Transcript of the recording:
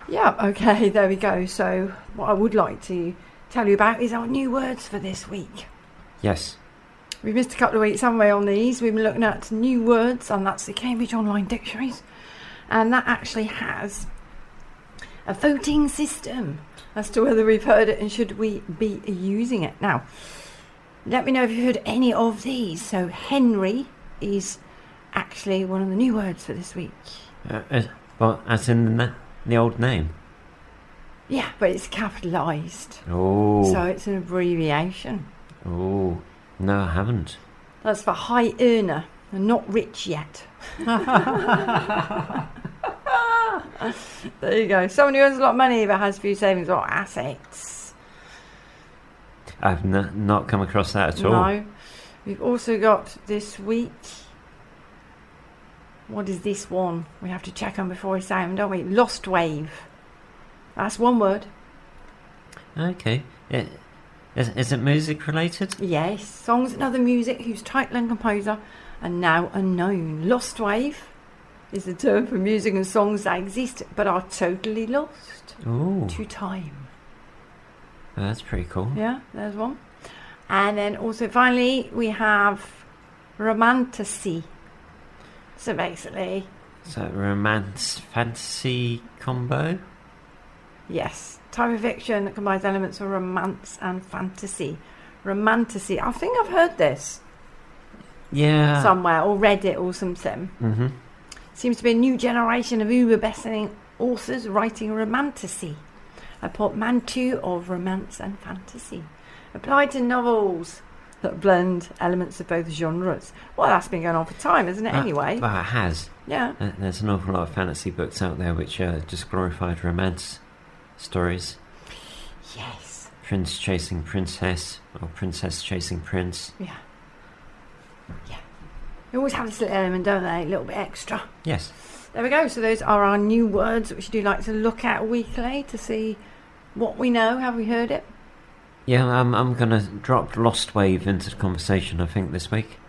Yeah, okay, there we go. So what I would like to tell you about is our new words for this week. Yes. We've missed a couple of weeks, haven't we, on these? We've been looking at new words, and that's the Cambridge Online Dictionaries. And that actually has a voting system as to whether we've heard it and should we be using it. Now, let me know if you've heard any of these. So Henry is actually one of the new words for this week. Well, as in the old name? Yeah, but it's capitalised. Oh. So it's an abbreviation. Oh. No, I haven't. That's for high earner and not rich yet. There you go. Someone who earns a lot of money but has few savings or assets. I've not come across that at all. No. We've also got this week. What is this one? We have to check on before we say them, don't we? Lost Wave. That's one word. Okay. Is it music related? Yes. Songs and other music whose title and composer are now unknown. Lost Wave is the term for music and songs that exist but are totally lost to time. Oh, that's pretty cool. Yeah, there's one. And then also finally we have romantasy. So basically... So romance fantasy combo? Yes. Type of fiction that combines elements of romance and fantasy. Romantasy. I think I've heard this. Yeah. Somewhere or read it or something. Mm-hmm. Seems to be a new generation of uber best-selling authors writing romantasy. A portmanteau of romance and fantasy. Applied to novels that blend elements of both genres. Well, that's been going on for time, isn't it, anyway? Well, it has. Yeah. There's an awful lot of fantasy books out there which are just glorified romance stories. Yes. Prince chasing princess, or princess chasing prince. Yeah. Yeah. They always have this little element, don't they? A little bit extra. Yes. There we go. So those are our new words, which you do like to look at weekly to see what we know. Have we heard it? Yeah, I'm going to drop Lost Wave into the conversation, I think, this week.